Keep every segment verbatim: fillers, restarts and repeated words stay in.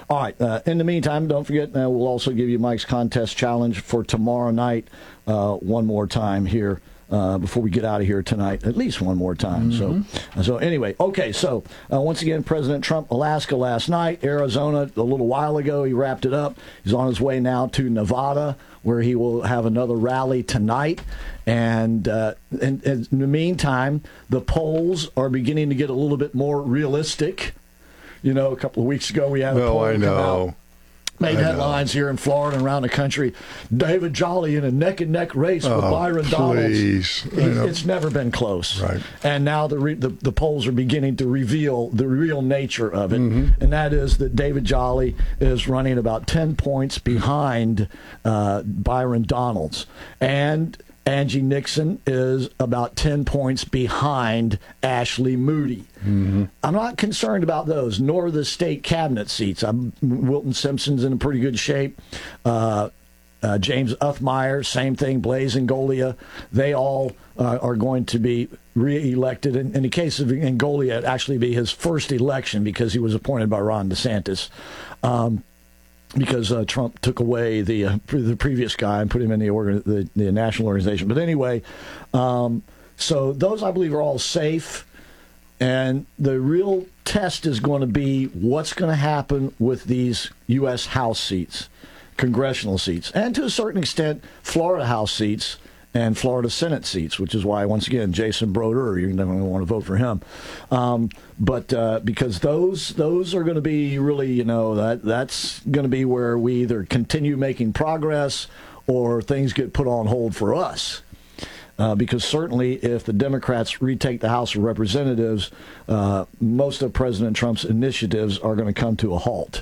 All right. Uh, in the meantime, don't forget, uh, we'll also give you Mike's contest challenge for tomorrow night uh, one more time here. Uh, before we get out of here tonight, at least one more time. Mm-hmm. So, so anyway, okay. So uh, once again, President Trump, Alaska last night, Arizona a little while ago. He wrapped it up. He's on his way now to Nevada, where he will have another rally tonight. And, uh, and, and in the meantime, the polls are beginning to get a little bit more realistic. You know, a couple of weeks ago we had a no, poll I come know. out. Made I headlines know. here in Florida and around the country. David Jolly in a neck-and-neck race with Oh, Byron please. Donalds. It, it's never been close. Right. And now the, re, the the polls are beginning to reveal the real nature of it, Mm-hmm. and that is that David Jolly is running about ten points behind uh, Byron Donalds. And Angie Nixon is about ten points behind Ashley Moody. Mm-hmm. I'm not concerned about those, nor the state cabinet seats. I'm, Wilton Simpson's in pretty good shape. Uh, uh, James Uthmeyer, same thing. Blaise Ngolia, they all uh, are going to be reelected. In, in the case of Ngolia, it'd actually be his first election because he was appointed by Ron DeSantis. Um, because uh, Trump took away the uh, pre- the previous guy and put him in the, organ- the, the national organization. But anyway, um, so those, I believe, are all safe. And the real test is going to be what's going to happen with these U S House seats, congressional seats, and to a certain extent, Florida House seats and Florida Senate seats, which is why, once again, Jason Brodeur, you definitely want to vote for him. Um, but uh, because those those are going to be really, you know, that that's going to be where we either continue making progress or things get put on hold for us. Uh, because certainly if the Democrats retake the House of Representatives, uh, most of President Trump's initiatives are going to come to a halt.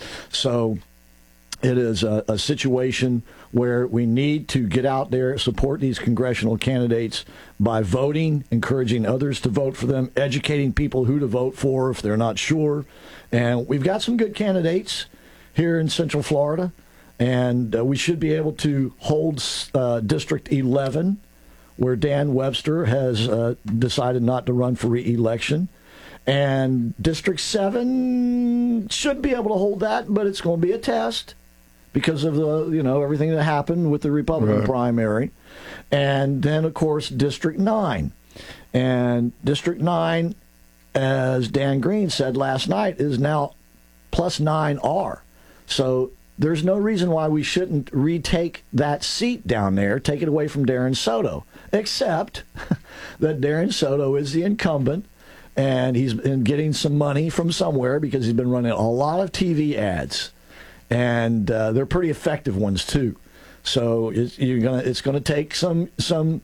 So it is a, a situation where we need to get out there, support these congressional candidates by voting, encouraging others to vote for them, educating people who to vote for if they're not sure. And we've got some good candidates here in Central Florida, and uh, we should be able to hold uh, District eleven, where Dan Webster has uh, decided not to run for re-election. And District seven should be able to hold that, but it's going to be a test because of the, you know, everything that happened with the Republican right. primary. And then, of course, District nine. And District nine, as Dan Green said last night, is now plus nine R. So there's no reason why we shouldn't retake that seat down there, take it away from Darren Soto, except that Darren Soto is the incumbent, and he's been getting some money from somewhere because he's been running a lot of T V ads, and uh, they're pretty effective ones too. So it's, you're gonna, it's going to take some some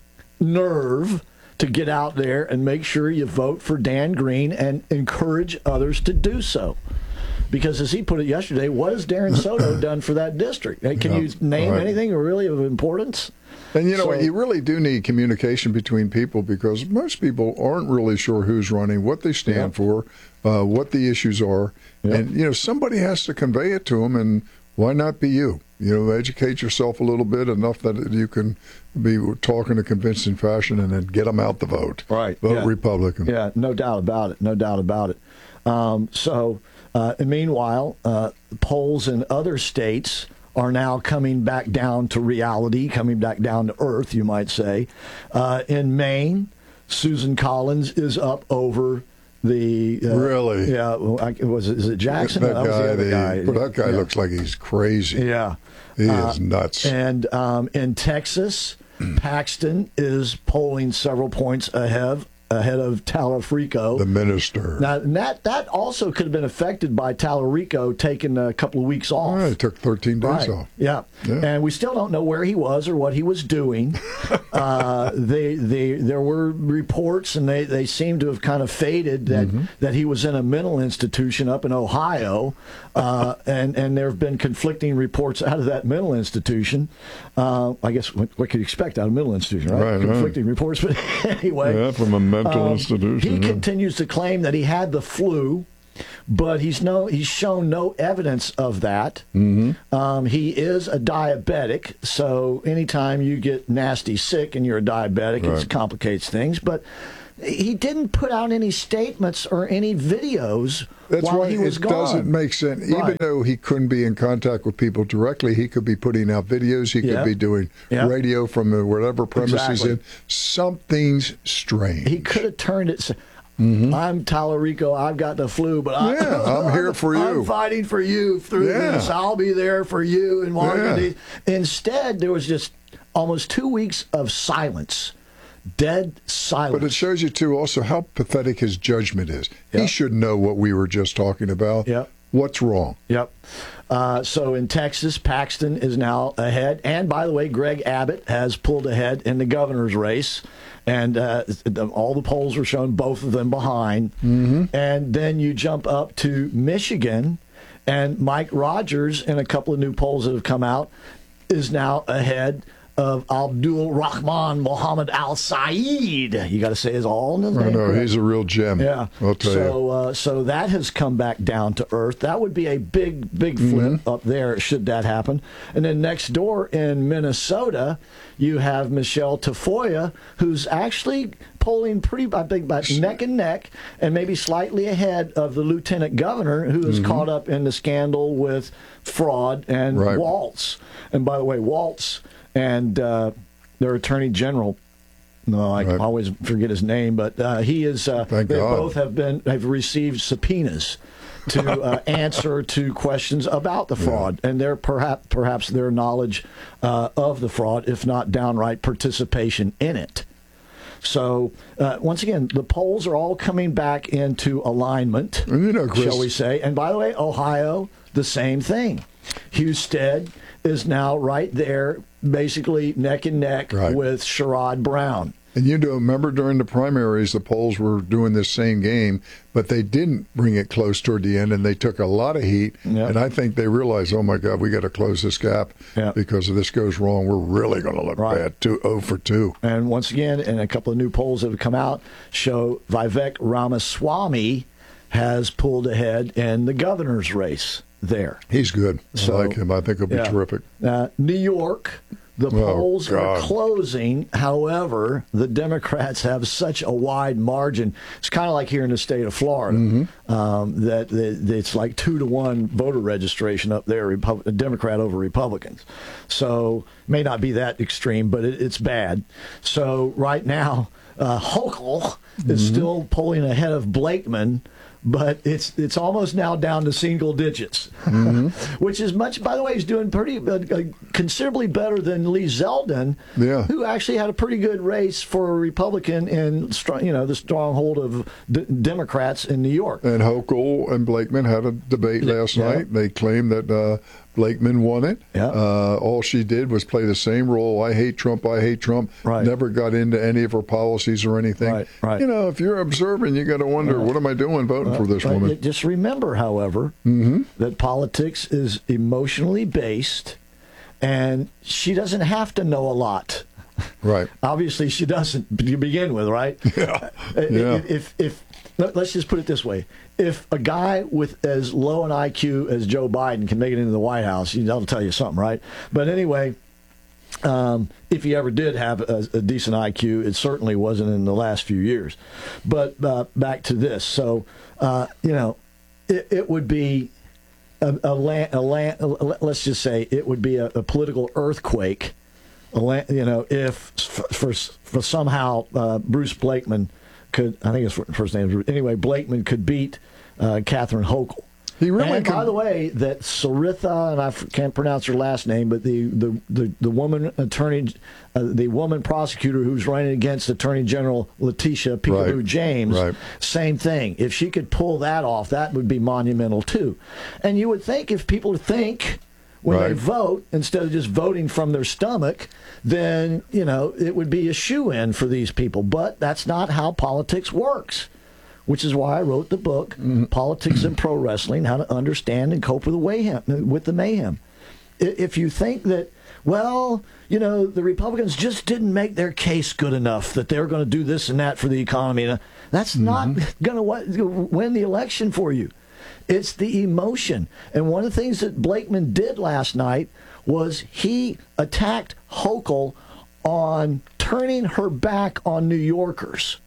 nerve to get out there and make sure you vote for Dan Green and encourage others to do so. Because as he put it yesterday, what has Darren Soto done for that district? Can yeah, you name right. anything really of importance? And, you know, so, you really do need communication between people because most people aren't really sure who's running, what they stand yeah. for, uh, what the issues are. Yeah. And, you know, somebody has to convey it to them, and why not be you? You know, educate yourself a little bit, enough that you can be talking in a convincing fashion and then get them out the vote. Right. Vote yeah. Republican. Yeah, no doubt about it. No doubt about it. Um, so... Uh, and meanwhile, uh, polls in other states are now coming back down to reality, coming back down to earth, you might say. Uh, in Maine, Susan Collins is up over the... Uh, really? Yeah. Was it, is it Jackson? That, that guy, was the other the, guy. Well, that guy yeah. looks like he's crazy. Yeah. He uh, is nuts. And um, in Texas, Paxton is polling several points ahead ahead of Talarico, the minister. Now, that that also could have been affected by Talarico taking a couple of weeks off. Right, it took thirteen days right. off. Yeah. yeah, and we still don't know where he was or what he was doing. uh, they, they, there were reports, and they, they seem to have kind of faded that mm-hmm. that he was in a mental institution up in Ohio, uh, and and there have been conflicting reports out of that mental institution. Uh, I guess what, what could you expect out of a mental institution, right? right conflicting right. reports, but anyway, yeah, from a mental um, institution. He yeah. continues to claim that he had the flu, but he's no he's shown no evidence of that. Mm-hmm. Um, he is a diabetic, so anytime you get nasty sick and you're a diabetic, right. it complicates things. But he didn't put out any statements or any videos That's while why he was it gone. doesn't make sense. Even Right. though he couldn't be in contact with people directly, he could be putting out videos. He could Yeah. be doing Yeah. radio from the whatever premise Exactly. he's in. Something's strange. He could have turned it. Mm-hmm. I'm Tallarico. I've got the flu, but I, Yeah, I'm here for you. I'm fighting for you through Yeah. this. I'll be there for you in Washington. Yeah. D C Instead, there was just almost two weeks of silence, dead silence. But it shows you, too, also how pathetic his judgment is. Yeah. He should know what we were just talking about. Yeah. What's wrong? Yep. Uh, so in Texas, Paxton is now ahead. And by the way, Greg Abbott has pulled ahead in the governor's race. And uh, all the polls were showing both of them behind. Mm-hmm. And then you jump up to Michigan, and Mike Rogers, in a couple of new polls that have come out, is now ahead of Abdul Rahman Mohammed Al Said. You got to say his all in his I name. know, correct? he's a real gem. Yeah. I'll tell you. so, uh, so that has come back down to earth. That would be a big, big flip Mm-hmm. up there should that happen. And then next door in Minnesota, you have Michelle Tafoya, who's actually polling pretty, I think, about neck and neck, and maybe slightly ahead of the lieutenant governor, who is caught up in the scandal with fraud and Right. Waltz. And by the way, Waltz and uh, their attorney general. No, I Right. always forget his name, but uh, he is. Uh, Thank they God. both have been have received subpoenas to uh, answer to questions about the fraud, and their perhaps perhaps their knowledge uh, of the fraud, if not downright participation in it. So uh, once again, the polls are all coming back into alignment, And you know, Chris- shall we say? And by the way, Ohio, the same thing. Husted is now right there, basically neck and neck Right. with Sherrod Brown. And you do remember during the primaries, the polls were doing this same game, but they didn't bring it close toward the end, and they took a lot of heat. Yep. And I think they realized, oh my God, we got to close this gap Yep. because if this goes wrong, we're really going to look Right. bad. Two oh for two. And once again, and a couple of new polls that have come out show Vivek Ramaswamy has pulled ahead in the governor's race there. He's good. So- I like him. I think he'll be Yeah. terrific. Uh, New York, the Oh, polls are God. closing. However, the Democrats have such a wide margin. It's kind of like here in the state of Florida, Mm-hmm. um, that, that it's like two to one voter registration up there, Repub- Democrat over Republicans. So may not be that extreme, but it, it's bad. So right now, uh, Hochul is Mm-hmm. still polling ahead of Blakeman. But it's it's almost now down to single digits, Mm-hmm. which is much. By the way, he's doing pretty uh, uh, considerably better than Lee Zeldin, Yeah. who actually had a pretty good race for a Republican in strong, you know, the stronghold of d- Democrats in New York. And Hochul and Blakeman had a debate last Yeah. night. They claimed that uh, Blakeman won it. Yeah. Uh, all she did was play the same role. I hate Trump. I hate Trump. Right. Never got into any of her policies or anything. Right, right. You know, if you're observing, you got to wonder, what am I doing voting for this But woman? you just remember, however, Mm-hmm. that politics is emotionally based, and she doesn't have to know a lot. Right. Obviously, she doesn't to begin with, right? Yeah. Uh, Yeah. If, if let- let's just put it this way: if a guy with as low an I Q as Joe Biden can make it into the White House, you- that'll tell you something, right? But anyway, um, if he ever did have a, a decent I Q, it certainly wasn't in the last few years. But uh, back to this, so uh, you know, it, it would be a, a, land, a land. Let's just say it would be a, a political earthquake. A land, you know, if for for somehow uh, Bruce Blakeman could, I think his first name is Bruce. Anyway, Blakeman could beat uh, Catherine Hochul. He really and can- by the way, that Saritha, and I f- can't pronounce her last name, but the the, the, the woman attorney, uh, the woman prosecutor who's running against Attorney General Letitia Peekaboo Right. James, Right. same thing. If she could pull that off, that would be monumental too. And you would think if people think when they Right. vote instead of just voting from their stomach, then you know it would be a shoe-in for these people. But that's not how politics works. Which is why I wrote the book, Politics and Pro Wrestling, How to Understand and Cope with the Mayhem. With the mayhem. I- If you think that, well, you know, the Republicans just didn't make their case good enough, that they're going to do this and that for the economy, that's not going to win the election for you. It's the emotion. And one of the things that Blakeman did last night was he attacked Hochul on turning her back on New Yorkers.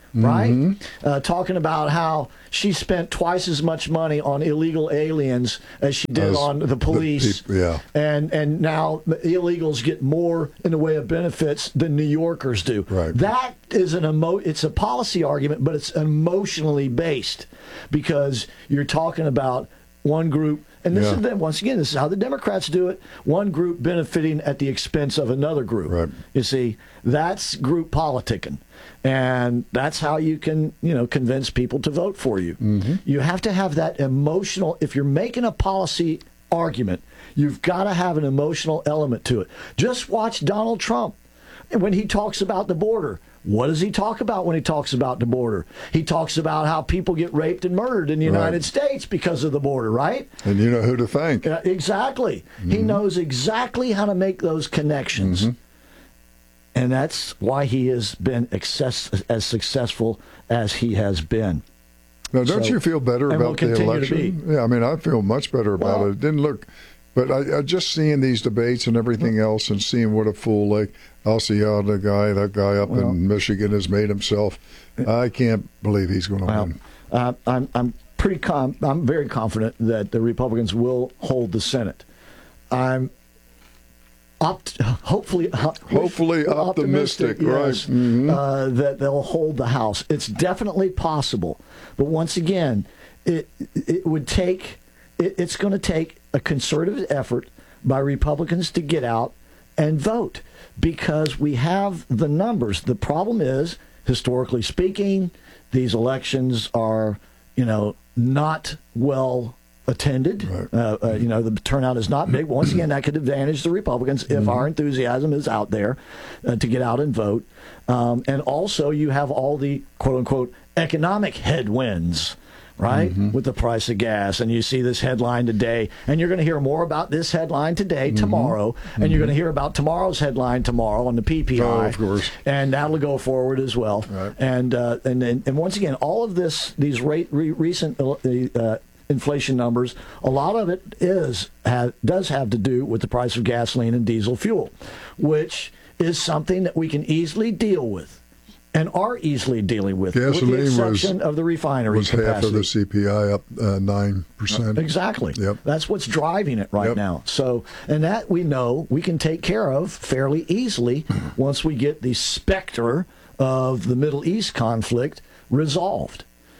right? Mm-hmm. Uh, talking about how she spent twice as much money on illegal aliens as she did As on the police. the peop- yeah. And and now the illegals get more in the way of benefits than New Yorkers do. Right. That is an emo- it's a policy argument, but it's emotionally based because you're talking about one group. And this Yeah. is the, once again, this is how the Democrats do it. One group benefiting at the expense of another group. Right. You see, that's group politicking, and that's how you can, you know, convince people to vote for you. Mm-hmm. You have to have that emotional. If you're making a policy argument, you've got to have an emotional element to it. Just watch Donald Trump when he talks about the border. What does he talk about when he talks about the border? He talks about how people get raped and murdered in the Right. United States because of the border, right? And you know who to thank. Uh, exactly. Mm-hmm. He knows exactly how to make those connections. Mm-hmm. And that's why he has been excess, as successful as he has been. Now, don't So- you feel better and will about the continue to election? be. Yeah, I mean, I feel much better about Well- it. It didn't look, but I, I just seeing these debates and everything else, and seeing what a fool like Alciado, the guy, that guy up Well- in Michigan has made himself. I can't believe he's going to Well, win. uh, I'm I'm pretty com- I'm very confident that the Republicans will hold the Senate. I'm opt- hopefully Hopefully optimistic, right. yes, Mhm. uh, that they'll hold the House. It's definitely possible, but once again, it it would take it, it's going to take a concerted effort by Republicans to get out and vote because we have the numbers. The problem is, historically speaking, these elections are, you know, not well attended. Right. Uh, uh, you know, the turnout is not big. Once again, that could advantage the Republicans if Mm-hmm. our enthusiasm is out there uh, to get out and vote. Um, and also, you have all the quote unquote economic headwinds. Right? Mm-hmm. With the price of gas. And you see this headline today, and you're going to hear more about this headline today, Mm-hmm. tomorrow, and you're going to hear about tomorrow's headline tomorrow on the P P I. Oh, of course. And that'll go forward as well. Right. And, uh, and, and and once again, all of this, these rate, re, recent uh, uh, inflation numbers, a lot of it is have, does have to do with the price of gasoline and diesel fuel, which is something that we can easily deal with. And are easily dealing with, Gasoline with the was- exception of the refinery Was capacity. half of the C P I up uh, nine percent. Exactly. Yep. That's what's driving it right Yep. now. So, and that we know we can take care of fairly easily once we get the specter of the Middle East conflict resolved.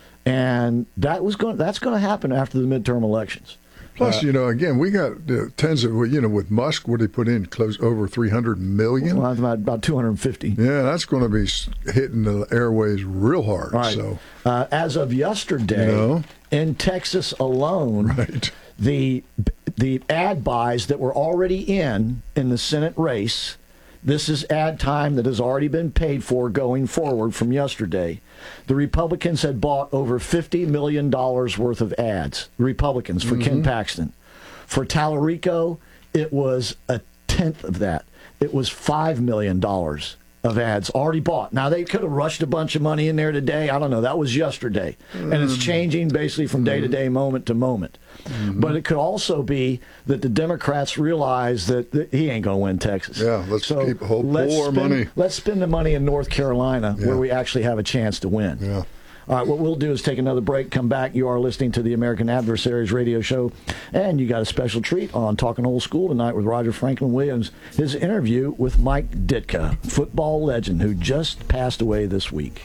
And that was going. That's going to happen after the midterm elections. Plus, Uh, you know, again, we got uh, tens of, you know, with Musk, what he put in, close over three hundred million. Well, about, about two hundred fifty. Yeah, that's going to be s- hitting the airways real hard. Right. So, Uh, as of yesterday, You know? in Texas alone, right. the the ad buys that were already in in the Senate race. This is ad time that has already been paid for going forward from yesterday. The Republicans had bought over fifty million dollars worth of ads. Republicans for Ken Paxton. For Tallarico, it was a tenth of that. It was five million dollars of ads already bought. Now, they could have rushed a bunch of money in there today. I don't know. That was yesterday. And it's changing basically from day to day, moment to moment. But it could also be that the Democrats realize that, that he ain't going to win Texas. Yeah, let's keep a whole let's pool of spend, money. Let's spend the money in North Carolina Yeah. where we actually have a chance to win. Yeah. All right, what we'll do is take another break, come back. You are listening to the American Adversaries radio show, and you got a special treat on Talking Old School tonight with Roger Franklin Williams, his interview with Mike Ditka, football legend who just passed away this week.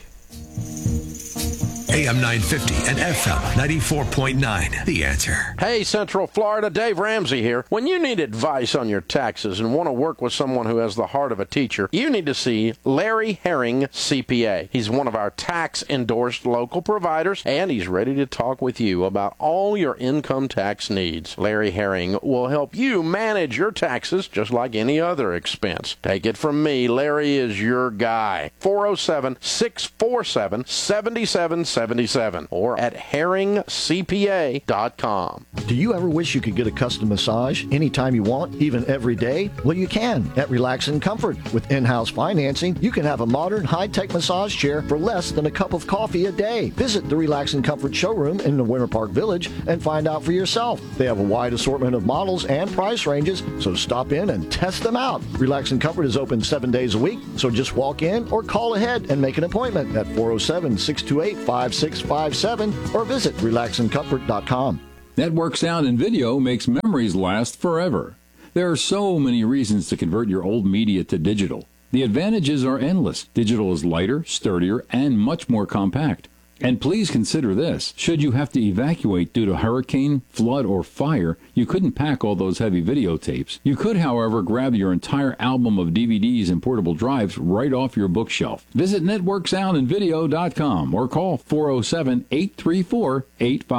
A M nine fifty and F M ninety-four point nine. The Answer. Hey, Central Florida, Dave Ramsey here. When you need advice on your taxes and want to work with someone who has the heart of a teacher, you need to see Larry Herring, C P A. He's one of our tax-endorsed local providers, and he's ready to talk with you about all your income tax needs. Larry Herring will help you manage your taxes just like any other expense. Take it from me, Larry is your guy. four oh seven, six four seven, seven seven seven seven seven or at herring c p a dot com. Do you ever wish you could get a custom massage anytime you want, even every day? Well, you can at Relax and Comfort. With in-house financing, you can have a modern, high-tech massage chair for less than a cup of coffee a day. Visit the Relax and Comfort showroom in the Winter Park Village and find out for yourself. They have a wide assortment of models and price ranges, so stop in and test them out. Relax and Comfort is open seven days a week, so just walk in or call ahead and make an appointment at four oh seven, six two eight, five six five seven or visit relax and comfort dot com. Network Sound and Video makes memories last forever. There are so many reasons to convert your old media to digital. The advantages are endless. Digital is lighter, sturdier, and much more compact. And please consider this. Should you have to evacuate due to hurricane, flood, or fire, you couldn't pack all those heavy videotapes. You could, however, grab your entire album of D V Ds and portable drives right off your bookshelf. Visit network sound and video dot com or call four oh seven, eight three four, eight five